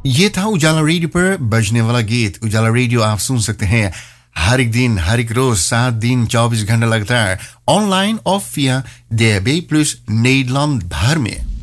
ये था उजाला रेडियो पर बजने वाला गीत। उजाला रेडियो आप सुन सकते हैं हर एक दिन, हर एक रोज, 7 दिन 24 घंटे लगता है ऑनलाइन और via DAB+ Nederland भर में।